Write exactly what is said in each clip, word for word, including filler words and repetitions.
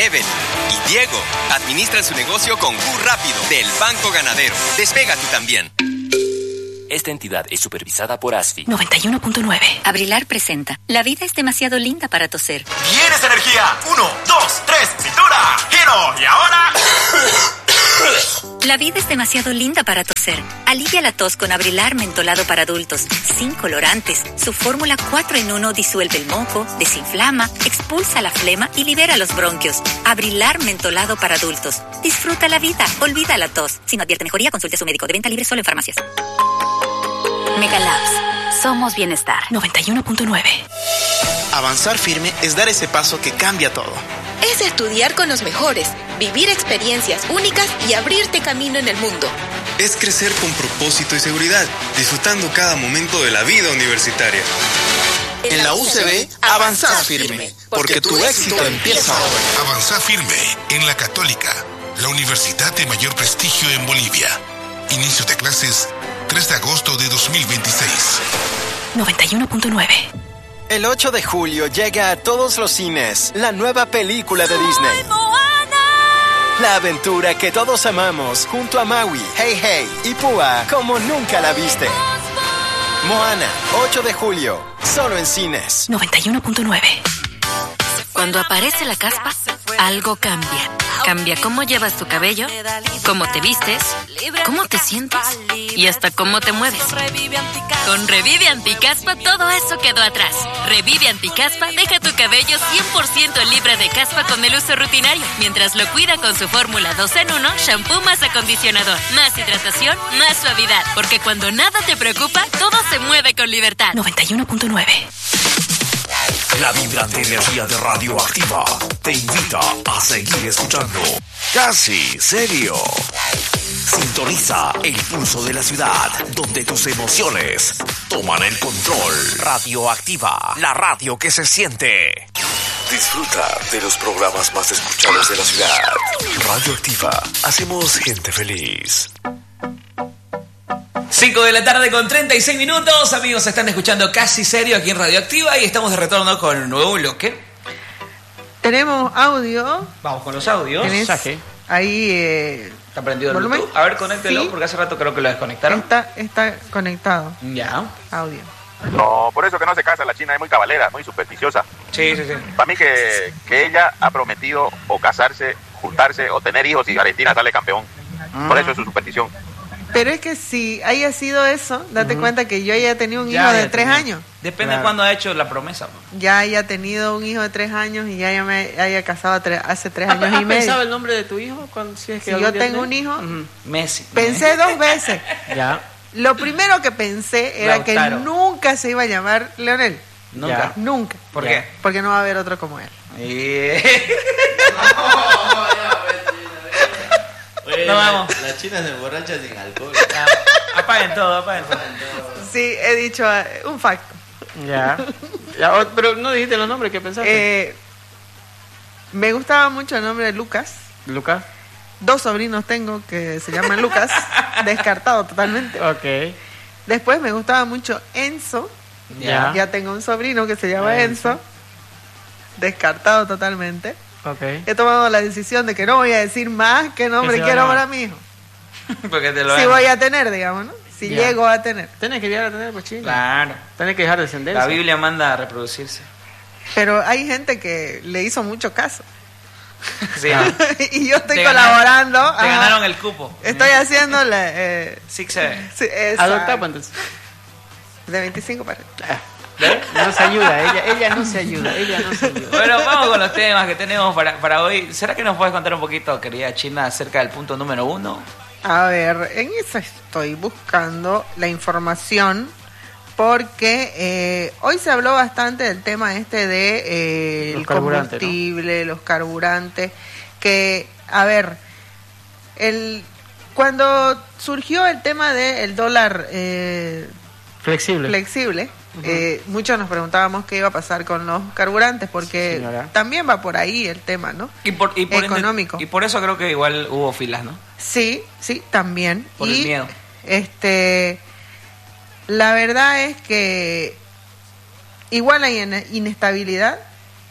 Evelyn y Diego administran su negocio con Q Rápido del Banco Ganadero. Despega tú también. Esta entidad es supervisada por A S F I. noventa y uno punto nueve. Abrilar presenta. La vida es demasiado linda para toser. ¡Tienes energía! Uno, dos, tres, cintura, giro y ahora... La vida es demasiado linda para toser. Alivia la tos con Abrilar mentolado para adultos, sin colorantes. Su fórmula cuatro en uno disuelve el moco, desinflama, expulsa la flema y libera los bronquios. Abrilar mentolado para adultos. Disfruta la vida, olvida la tos. Si no advierte mejoría, consulte a su médico. De venta libre solo en farmacias. Megalabs. Somos bienestar. noventa y uno punto nueve. Avanzar firme es dar ese paso que cambia todo. Es estudiar con los mejores, vivir experiencias únicas y abrirte camino en el mundo. Es crecer con propósito y seguridad, disfrutando cada momento de la vida universitaria. En la U C B, avanzar firme, porque tu éxito empieza ahora. Avanzar firme en la Católica, la universidad de mayor prestigio en Bolivia. Inicio de clases tres de agosto de dos mil veintiséis. noventa y uno punto nueve. El ocho de julio llega a todos los cines la nueva película de Disney. La aventura que todos amamos junto a Maui, Hey Hey y Púa como nunca la viste. Moana, ocho de julio, solo en cines. noventa y uno punto nueve. Cuando aparece la caspa, algo cambia. Cambia cómo llevas tu cabello, cómo te vistes, cómo te sientes y hasta cómo te mueves. Con Revive Anticaspa todo eso quedó atrás. Revive Anticaspa deja tu cabello cien por ciento libre de caspa con el uso rutinario, mientras lo cuida con su fórmula dos en uno, shampoo más acondicionador, más hidratación, más suavidad. Porque cuando nada te preocupa, todo se mueve con libertad. noventa y uno punto nueve. La vibrante energía de Radioactiva te invita a seguir escuchando Casi Serio. Sintoniza el pulso de la ciudad, donde tus emociones toman el control. Radioactiva, la radio que se siente. Disfruta de los programas más escuchados de la ciudad. Radioactiva, hacemos gente feliz. cinco de la tarde con treinta y seis minutos. Amigos, están escuchando Casi Serio aquí en Radioactiva y estamos de retorno con un nuevo bloque. Tenemos audio. Vamos con los audios. Mensaje. Ahí eh, está prendido el ¿volumen? Bluetooth. A ver, conéctelo, sí. Porque hace rato creo que lo desconectaron. Está, está conectado. Ya. Audio. No, por eso que no se casa, la China es muy cabalera, muy supersticiosa. Sí, sí, sí. Para mí que, que ella ha prometido o casarse, juntarse o tener hijos y Argentina sale campeón. Mm. Por eso es su superstición. Pero es que si haya sido eso, date uh-huh. cuenta que yo haya tenido un ya hijo de tres tenía. años. Depende claro. de cuándo ha hecho la promesa. Ya haya tenido un hijo de tres años y ya haya me haya casado tre- hace tres años ¿Has y medio. pensado el nombre de tu hijo? Cuando, si es que si yo tengo un hijo, uh-huh. Messi. Pensé dos veces. Ya. Lo primero que pensé era Lautaro. que nunca se iba a llamar Leonel. Nunca. Ya. Nunca. ¿Por ya. qué? Porque no va a haber otro como él. Yeah. Oye, no la, vamos. La China se emborracha sin alcohol. Ah, apaguen todo, apaguen todo. Sí, he dicho uh, un facto. Ya. ya. Pero no dijiste los nombres que pensaste. Eh, me gustaba mucho el nombre de Lucas. Lucas. Dos sobrinos tengo que se llaman Lucas. Descartado totalmente. Ok. Después me gustaba mucho Enzo. Ya. Ya tengo un sobrino que se llama Enzo. Enzo. Descartado totalmente. Okay. He tomado la decisión de que no voy a decir más qué nombre quiero para mi hijo. Porque te lo si voy a tener, digamos, ¿no? Si ya. llego a tener. Tienes que llegar a tener, pues, chino. Claro. Tienes que dejar de descendencia. La Biblia manda a reproducirse. Pero hay gente que le hizo mucho caso. Sí. Y yo estoy te colaborando. Ganaron, te ajá. ganaron el cupo. Estoy haciendo la... Eh, Six seven. Sí, adopta, pues, entonces. De veinticinco para... Ah. No se ayuda, ella, ella no se ayuda, ella no se ayuda. Bueno, vamos con los temas que tenemos para, para hoy. ¿Será que nos puedes contar un poquito, querida China, acerca del punto número uno? A ver, en eso estoy buscando la información porque eh, hoy se habló bastante del tema este de eh, el combustible, ¿no? Los carburantes, que, a ver, el cuando surgió el tema del dólar eh, flexible, flexible uh-huh. eh, muchos nos preguntábamos qué iba a pasar con los carburantes, porque Señora. también va por ahí el tema, ¿no? Y por, y por económico. Ende, y por eso creo que igual hubo filas, ¿no? Sí, sí, también. Por y, el miedo. Este, la verdad es que igual hay inestabilidad,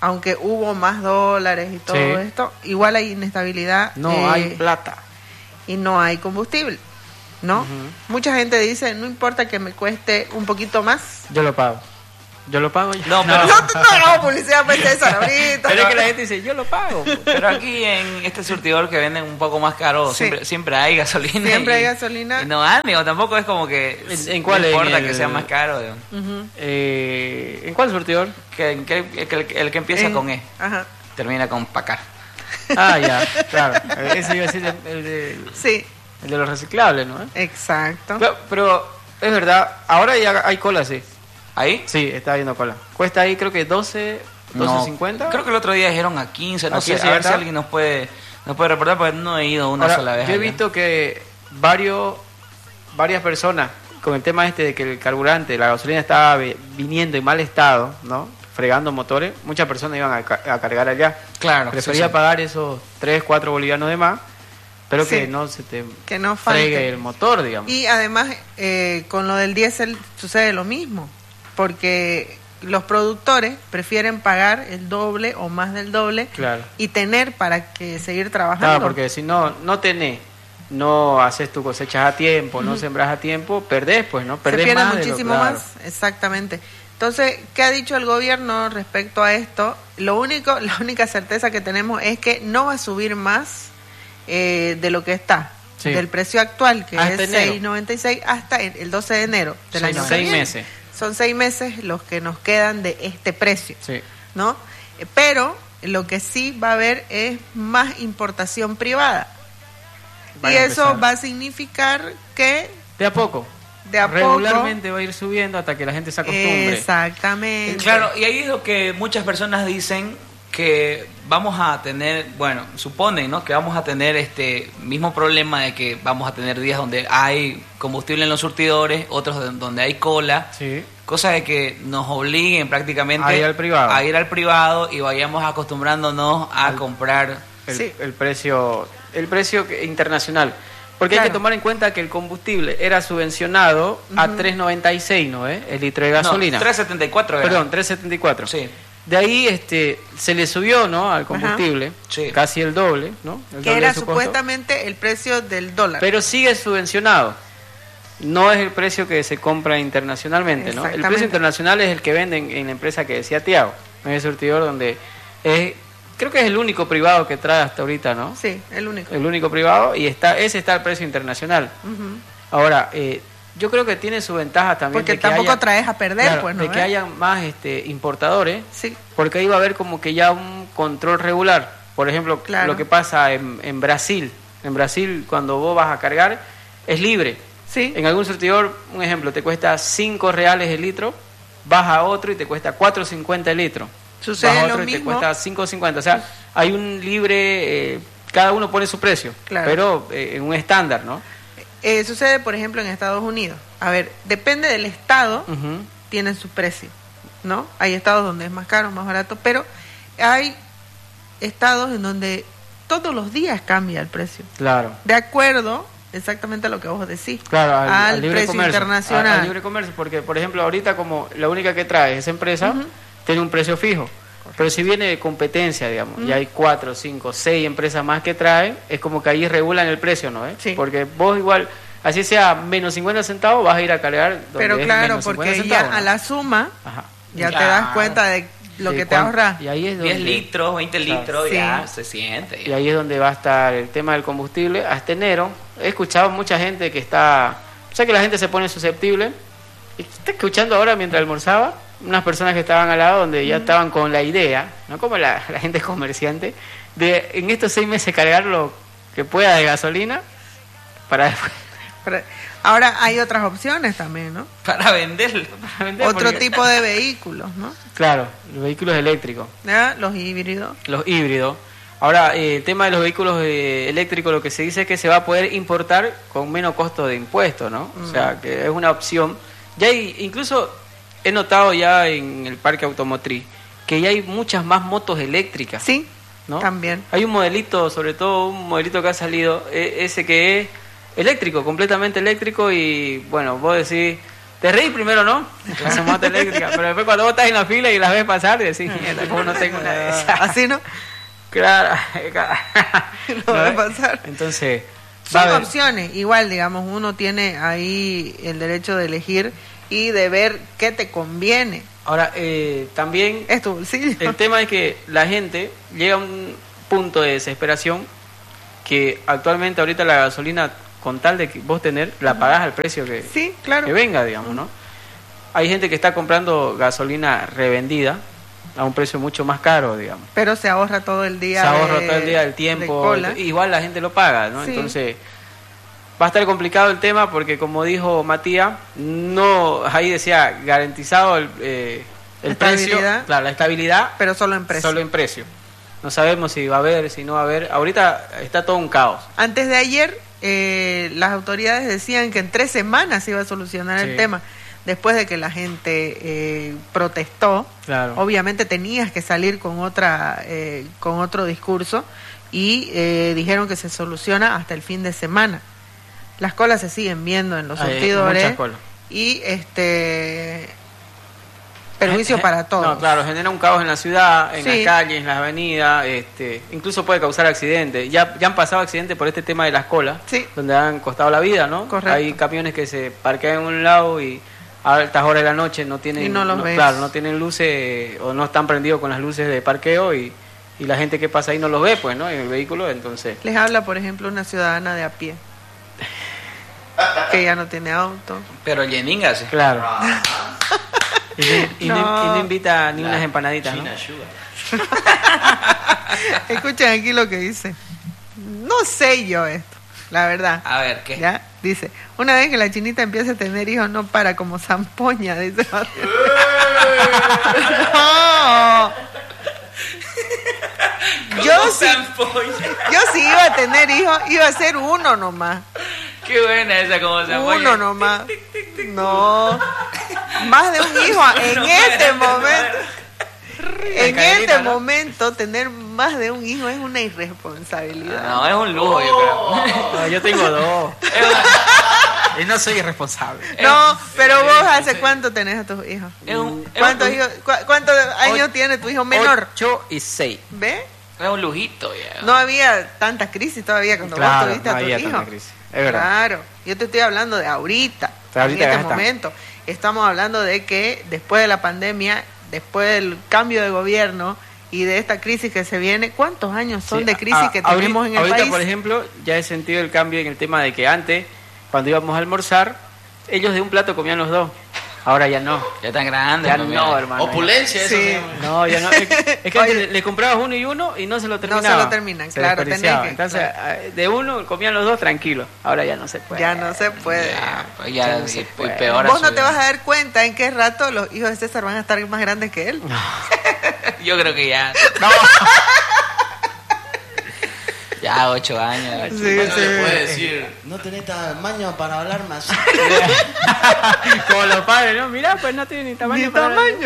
aunque hubo más dólares y todo Sí. esto, igual hay inestabilidad. No eh, hay plata. Y no hay combustible, ¿no? Ujú. Mucha gente dice, no importa que me cueste un poquito más. Yo lo pago. Yo lo pago. Yo. No, pero- No, no, no, publicidad pues César ahorita. Pero es que la gente dice, yo lo pago. Pero aquí en este surtidor que venden un poco más caro, Sí. siempre, siempre hay gasolina. Siempre y- hay gasolina. Y no amigo, tampoco es como que ¿En- en cuál? no importa ¿En que el- sea más caro. digo. Ujú. Eh, ¿En cuál surtidor? Que, que- que el, el que empieza En- con E, Ajá. termina con pacar. Ah, ya, claro. Ese iba a decir el, el de, Sí, el de los reciclables, ¿no? exacto. Claro, pero es verdad, ahora ya hay cola, sí. ¿Ahí? Sí, está viendo cola. Cuesta ahí creo que doce, doce cincuenta. Creo que el otro día dijeron a quince, no ¿A sé, quince a ver ya si está? alguien nos puede nos puede reportar, porque no he ido una Ahora, sola vez. yo he allá. visto que varios, varias personas, con el tema este de que el carburante, la gasolina estaba vi- viniendo en mal estado, ¿no? Fregando motores, muchas personas iban a, ca- a cargar allá. Claro. Prefería sí, sí. pagar esos tres, cuatro bolivianos de más, pero que Sí. no se te Que no falte. fregue el motor, digamos. Y además, eh, con lo del diésel sucede lo mismo, porque los productores prefieren pagar el doble o más del doble Claro. y tener para que seguir trabajando. Claro, porque si no, no tenés, no haces tus cosechas a tiempo, no Ujú. sembras a tiempo, perdés, pues, ¿no? Se Perdés pierde más de lo- muchísimo claro. más, exactamente. Entonces, ¿qué ha dicho el gobierno respecto a esto? Lo único, la única certeza que tenemos es que no va a subir más eh, de lo que está, Sí. del precio actual, que Hasta es enero. seis noventa y seis, hasta el el doce de enero del Seis- año que seis viene. meses. Son seis meses los que nos quedan de este precio, Sí. ¿no? Eh, Pero lo que sí va a haber es más importación privada. Van y a eso empezar. va a significar que De a poco. de a Regularmente va a ir subiendo hasta que la gente se poco... acostumbre. Exactamente. Claro, y ahí es lo que muchas personas dicen que vamos a tener, bueno, suponen, ¿no? Que vamos a tener este mismo problema de que vamos a tener días donde hay combustible en los surtidores, otros de- donde hay cola, Sí. cosa de que nos obliguen prácticamente A ir al privado. a ir al privado y vayamos acostumbrándonos a comprar. El, Sí. el precio el precio que- internacional. Porque hay Claro. que tomar en cuenta que el combustible era subvencionado a tres noventa y seis, ¿no? ¿Eh? El litro de gasolina. No, tres setenta y cuatro era. Perdón, tres setenta y cuatro. Sí. De ahí este se le subió, ¿no? Al combustible, Sí. casi el doble, ¿no? El Que doble era de su costo. supuestamente el precio del dólar. Pero sigue subvencionado. No es el precio que se compra internacionalmente, ¿no? El Exactamente. precio internacional es el que venden en la empresa que decía Tiago, en el surtidor donde es, creo que es el único privado que trae hasta ahorita, ¿no? Sí, el único. El único privado y está ese está el precio internacional. Ujú. Ahora, eh, yo creo que tiene su ventaja también Porque de que tampoco haya- traes a perder, claro, pues, ¿no? de que ¿Eh? haya más este importadores, Sí, porque ahí va a haber como que ya un control regular. Por ejemplo, Claro. lo que pasa en, en Brasil. En Brasil, cuando vos vas a cargar, es libre. sí. En algún surtidor, un ejemplo, te cuesta cinco reales el litro, vas a otro y te cuesta cuatro cincuenta el litro. Sucede vas a lo otro y te mismo. cuesta cinco cincuenta. O sea, hay un libre, eh, cada uno pone su precio, Claro. pero eh, en un estándar, ¿no? Eh, sucede, por ejemplo, en Estados Unidos. A ver, depende del estado, Ujú. tienen su precio, ¿no? Hay estados donde es más caro, más barato, pero hay estados en donde todos los días cambia el precio. Claro. De acuerdo exactamente a lo que vos decís. Claro, al, al al libre precio comercio. internacional. Al, al libre comercio, porque por ejemplo ahorita como la única que trae esa empresa, Ujú. tiene un precio fijo. Pero si viene de competencia, digamos, y hay cuatro, cinco, seis empresas más que traen, es como que ahí regulan el precio, ¿no? ¿Eh? Sí. Porque vos igual, así sea menos cincuenta centavos, vas a ir a cargar donde Pero es claro, menos cincuenta porque ya centavos, a ¿no? la suma Ajá. ya te Claro. das cuenta de lo Sí, que te cuán- ahorras. Y ahí es donde, diez litros, veinte litros, Sí. ya se siente. y ahí es donde va a estar el tema del combustible. Hasta enero he escuchado mucha gente que está, o sea que la gente se pone susceptible. Y está escuchando ahora mientras almorzaba unas personas que estaban al lado donde ya estaban con la idea, no como la, la gente comerciante, de en estos seis meses cargar lo que pueda de gasolina para después Pero ahora hay otras opciones también, ¿no? Para venderlo. para vender, Otro porque- tipo de vehículos, ¿no? Claro, los vehículos eléctricos. ¿Ya? Los híbridos. Los híbridos. Ahora, eh, el tema de los vehículos eh, eléctricos, lo que se dice es que se va a poder importar con menos costo de impuesto, ¿no? O sea, que es una opción. Ya hay, incluso he notado ya en el parque automotriz que ya hay muchas más motos eléctricas. Sí, ¿no? también. Hay un modelito, sobre todo un modelito que ha salido, eh, ese que es eléctrico, completamente eléctrico y, bueno, vos decís, Te reís primero, ¿no? Esa moto eléctrica. Pero después cuando vos estás en la fila y las ves pasar, decís, mierda, ¿cómo no tengo una de esas? ¿Así no? Claro. Lo ves pasar. Entonces, son opciones. Igual, digamos, uno tiene ahí el derecho de elegir y de ver qué te conviene. Ahora, eh, también es tu bolsillo. El tema es que la gente llega a un punto de desesperación que actualmente ahorita la gasolina, con tal de que vos tener, la pagás al precio que, sí, claro. que venga, digamos, ¿no? Hay gente que está comprando gasolina revendida a un precio mucho más caro, digamos. Pero se ahorra todo el día. Se ahorra de, todo el día del tiempo. Igual la gente lo paga, ¿no? Sí. Entonces, va a estar complicado el tema porque, como dijo Matías, no, ahí decía, garantizado el, eh, el precio. Claro, la estabilidad. Pero solo en precio. Solo en precio. No sabemos si va a haber, si no va a haber. Ahorita está todo un caos. Antes de ayer, eh, las autoridades decían que en tres semanas se iba a solucionar sí. el tema. Después de que la gente eh, protestó, claro. obviamente tenías que salir con otra, eh, con otro discurso y eh, dijeron que se soluciona hasta el fin de semana. Las colas se siguen viendo en los Hay surtidores muchas colas. Y este perjuicio para todos. No, claro, genera un caos en la ciudad, en sí. las calles, en las avenidas, este, incluso puede causar accidentes. Ya, ya han pasado accidentes por este tema de las colas, sí. donde han costado la vida, ¿no? Correcto. Hay camiones que se parquean en un lado y a altas horas de la noche no tienen, y no los no, ves. Claro, no tienen luces o no están prendidos con las luces de parqueo y, y la gente que pasa ahí no los ve, pues, ¿no? En el vehículo, entonces. Les habla, por ejemplo, una ciudadana de a pie que ya no tiene auto. Pero Yeninga, sí. Claro. y, y, no. No, y no invita ni la unas empanaditas, ¿no? Escuchen aquí lo que dice. No sé yo esto, la verdad. A ver, ¿qué? ¿Ya? Dice, una vez que la chinita empieza a tener hijos, no para como zampoña, dice. No. Yo sí, yo sí iba a tener hijos, iba a ser uno nomás. Qué buena esa como zampoña. Uno nomás. No. Más de un hijo en este momento. En este ¿no? momento, tener más de un hijo es una irresponsabilidad. No, es un lujo, yo creo. No, yo tengo dos. Y no soy irresponsable. No, pero vos hace cuánto tenés a tus hijos. Es un, ¿Cuántos, es un, hijos, cu ¿Cuántos años o, tiene tu hijo menor? Ocho y seis. ¿Ve? Es un lujito ya. No había tanta crisis todavía cuando claro, vos tuviste no a tu había hijo. Tanta crisis. Es verdad. Claro, yo te estoy hablando de ahorita, ahorita en este momento. Estamos hablando de que después de la pandemia, después del cambio de gobierno y de esta crisis que se viene, ¿cuántos años son sí, de crisis a, que tenemos ahorita, en el ahorita, país? Por ejemplo, ya he sentido el cambio en el tema de que antes, cuando íbamos a almorzar, ellos de un plato comían los dos. Ahora ya no. Ya tan grande. Ya no, hermano. Opulencia, ya. eso. Sí. No, ya no. Es, es que antes le comprabas uno y uno y no se lo terminaban. No se lo terminan, se claro. Tenés que, Entonces, claro. de uno comían los dos tranquilos. Ahora ya no se puede. Ya no se puede. Ya, pues ya, ya no y, se puede. Peor Vos no te vas a dar cuenta en qué rato los hijos de César van a estar más grandes que él. No. Yo creo que ya. No. Ya, ocho años. Sí, bueno, sí. Le puede decir, no tenés tamaño para hablar más. Como los padres, ¿no? Mirá, pues no tiene ni tamaño. Ni para tamaño.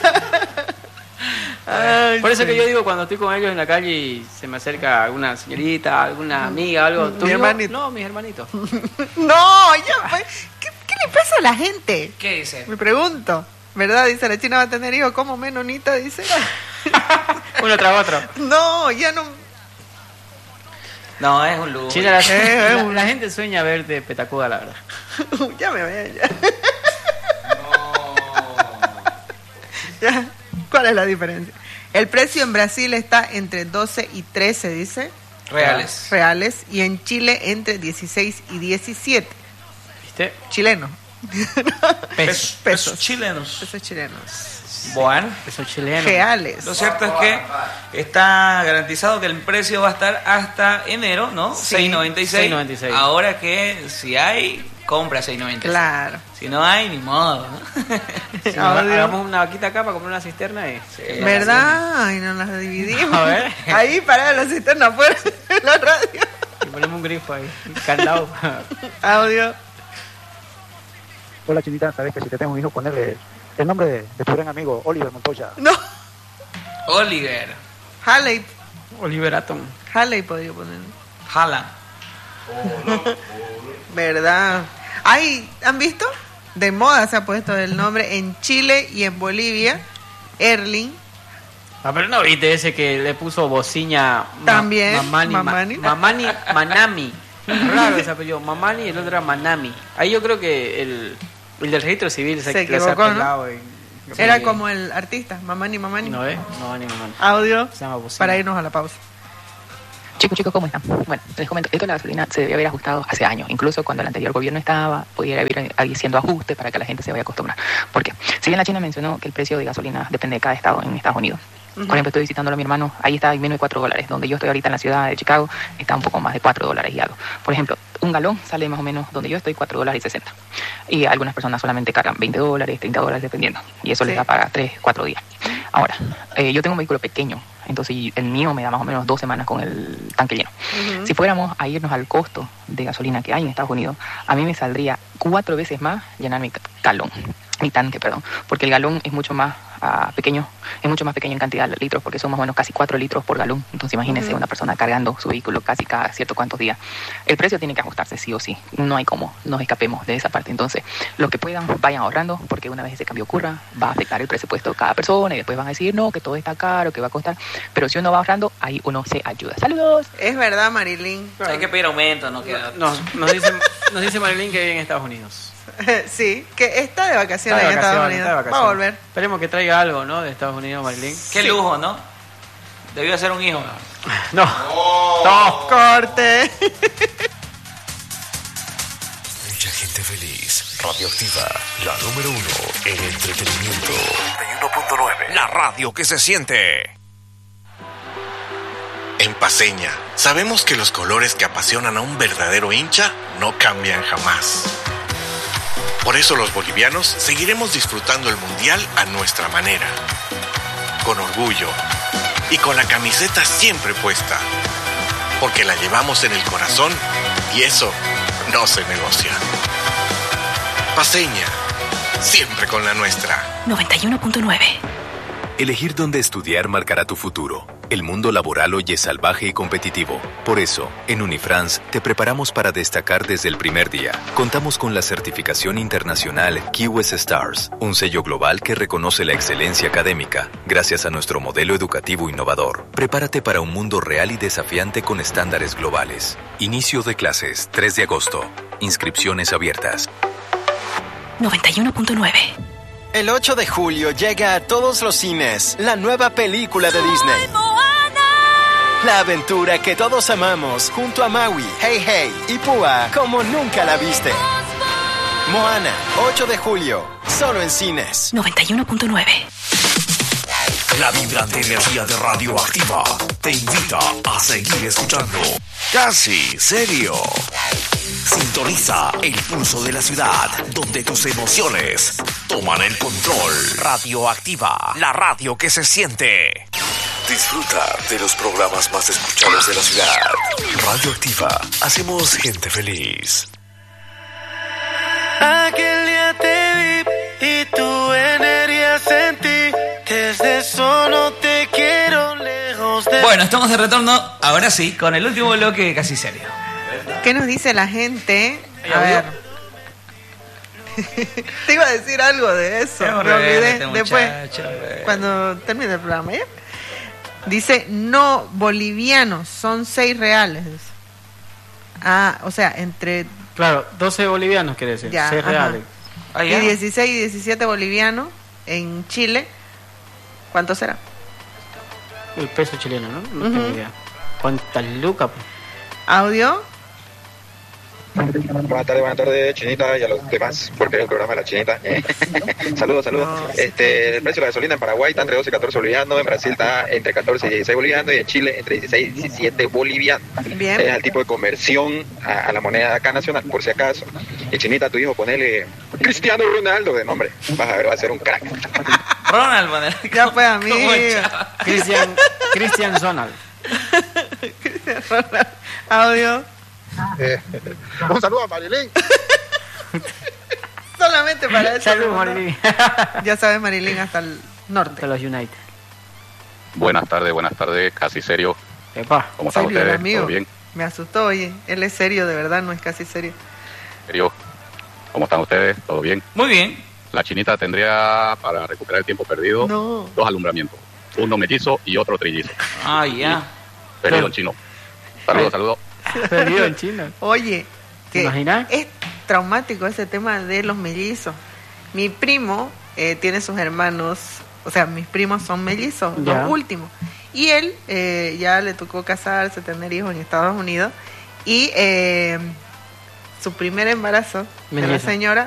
Ay, por eso sí. que yo digo, cuando estoy con ellos en la calle y se me acerca alguna señorita, alguna amiga, algo. ¿Tu hermanito? No, mis hermanitos. No, ya, pues, ¿qué, ¿qué le pasa a la gente? ¿Qué dice? Me pregunto. ¿Verdad? Dice, la China va a tener hijos como menonita, dice. Uno tras otro. No, ya no... No, es un lujo. China, la, eh, la, la gente sueña verte petacuda, la verdad. Ya me voy ya. No. Ya. ¿Cuál es la diferencia? El precio en Brasil está entre doce y trece, dice. Reales. Reales. Y en Chile entre dieciséis y diecisiete. ¿Viste? Chileno. Pesos. Pesos. Pesos chilenos. Pesos chilenos. Bueno, pesos chilenos. Reales. Lo cierto es que está garantizado que el precio va a estar hasta enero, ¿no? Sí. seis noventa y seis. seis noventa y seis. Ahora que si hay, compra seis noventa y seis. Claro. Si no hay, ni modo, ¿no? Si no, hagamos una vaquita acá para comprar una cisterna y... Sí, ¿verdad? Ay, nos las dividimos. A ver. Ahí para la cisterna afuera de la radio. Y ponemos un grifo ahí, un candado. Audio. Hola, Chinita, sabes que si te tengo un hijo, ponerle el nombre de, de tu gran amigo, Oliver Montoya. No. Oliver. Halley. Oliver Atom. Halley podría poner. Jala. ¿Verdad? Ay, ¿han visto? de moda se ha puesto el nombre en Chile y en Bolivia, Erling. Ah, pero no viste ese que le puso bociña. También, ma, Mamani. Mamani. Ma, Mamani, Manami. Raro ese apellido, Mamani y el otro era Manami. Ahí yo creo que el, el del registro civil se, se equivocó, ¿no? En, era sí. Como el artista, Mamani, Mamani. No, ¿eh? Mamani, Mamani. Audio para irnos a la pausa. Chicos, chicos, ¿cómo están? Bueno, les comento, esto de la gasolina se debe haber ajustado hace años. Incluso cuando el anterior gobierno estaba, podía haber haciendo ajustes para que la gente se vaya a acostumbrar. ¿Por qué? Si bien la China mencionó que el precio de gasolina depende de cada estado en Estados Unidos. Uh-huh. Por ejemplo, estoy visitándolo a mi hermano, ahí está en menos de cuatro dólares. Donde yo estoy ahorita en la ciudad de Chicago, está un poco más de cuatro dólares y algo. Por ejemplo, un galón sale más o menos donde yo estoy cuatro dólares y sesenta. Y algunas personas solamente cargan veinte dólares, treinta dólares, dependiendo. Y eso sí. Les da para tres, cuatro días. Ahora, eh, yo tengo un vehículo pequeño. Entonces el mío me da más o menos dos semanas con el tanque lleno. Uh-huh. Si fuéramos a irnos al costo de gasolina que hay en Estados Unidos, a mí me saldría cuatro veces más llenar mi galón, mi tanque, perdón, porque el galón es mucho más uh, pequeño, es mucho más pequeño en cantidad de litros, porque son más o menos casi cuatro litros por galón. Entonces imagínense uh-huh. una persona cargando su vehículo casi cada cierto cuantos días. El precio tiene que ajustarse sí o sí, no hay cómo, nos escapemos de esa parte. Entonces, los que puedan, vayan ahorrando, porque una vez ese cambio ocurra, va a afectar el presupuesto de cada persona y después van a decir, no, que todo está caro, que va a costar. Pero si uno va ahorrando, ahí uno se ayuda. ¡Saludos! Es verdad, Marilyn. Hay que pedir aumento, no queda. Nos, nos, dice, nos dice Marilyn que vive en Estados Unidos. Sí, que está de vacaciones en Estados Unidos. Va a volver. Esperemos que traiga algo, ¿no? De Estados Unidos, Marilyn. Qué sí. Lujo, ¿no? Debió ser un hijo. No. Oh. No. Corte. Mucha gente feliz. Radioactiva, la número uno en entretenimiento. noventa y uno punto nueve. La radio que se siente. En Paceña, sabemos que los colores que apasionan a un verdadero hincha no cambian jamás. Por eso los bolivianos seguiremos disfrutando el Mundial a nuestra manera. Con orgullo y con la camiseta siempre puesta. Porque la llevamos en el corazón y eso no se negocia. Paceña, siempre con la nuestra. noventa y uno punto nueve. Elegir dónde estudiar marcará tu futuro. El mundo laboral hoy es salvaje y competitivo. Por eso, en Unifrance te preparamos para destacar desde el primer día. Contamos con la certificación internacional Q S Stars, un sello global que reconoce la excelencia académica, gracias a nuestro modelo educativo innovador. Prepárate para un mundo real y desafiante con estándares globales. Inicio de clases, tres de agosto. Inscripciones abiertas. noventa y uno punto nueve. El ocho de julio llega a todos los cines la nueva película de Disney. La aventura que todos amamos, junto a Maui, Hey Hey y Púa, como nunca la viste. Moana, ocho de julio, solo en cines. noventa y uno punto nueve. La vibrante energía de Radioactiva te invita a seguir escuchando Casi Serio. Sintoniza el pulso de la ciudad, donde tus emociones toman el control. Radioactiva, la radio que se siente. Disfruta de los programas más escuchados de la ciudad. Radioactiva, hacemos gente feliz. Aquel día te vi y tu energía sentí. Desde eso no te quiero lejos de... Bueno, estamos de retorno, ahora sí, con el último bloque de Casi Serio. ¿Qué nos dice la gente? A ver. Te iba a decir algo de eso. Me olvidé este después, cuando termine el programa, ¿ya? Dice, no bolivianos, son seis reales. Ah, o sea, entre... Claro, doce bolivianos quiere decir, ya, seis reales. Ah, y dieciséis y diecisiete bolivianos en Chile. ¿Cuánto será? El peso chileno, ¿no? No uh-huh. tengo idea. ¿Cuántas lucas? Audio. Buenas tardes, buenas tardes, Chinita, y a los demás, porque es el programa de la Chinita. saludos, saludos. No. Este, el precio de la gasolina en Paraguay está entre doce y catorce bolivianos, en Brasil está entre catorce y dieciséis bolivianos, y en Chile entre dieciséis y diecisiete bolivianos. Bien. Es el tipo de conversión a, a la moneda de acá nacional, por si acaso. Y Chinita, tu hijo, ponele Cristiano Ronaldo de nombre. Vas a ver, va a ser un crack. Ronald, man. Ya fue a mí. Cristian, Cristian Ronald. Cristian Ronald. Audio. Eh, un saludo a Marilyn. Solamente para eso. Saludos, Marilyn. Ya sabes, Marilyn, hasta el norte. De los United. Buenas tardes, buenas tardes, Casi Serio. Epa. ¿Cómo están ustedes? Amigo. ¿Todo bien? Me asustó, oye. Él es serio, de verdad, no es casi serio. ¿Serio? ¿Cómo están ustedes? ¿Todo bien? Muy bien. La chinita tendría, para recuperar el tiempo perdido, no. dos alumbramientos. Uno mellizo y otro trillizo. Ah, ya. Perdido en chino. Saludos, saludos. Perdido en China. Oye, ¿te imaginas? Es traumático ese tema de los mellizos. Mi primo eh, tiene sus hermanos, o sea, mis primos son mellizos, Ya. los últimos. Y él eh, ya le tocó casarse, tener hijos en Estados Unidos. Y eh, su primer embarazo de la Mellizo. señora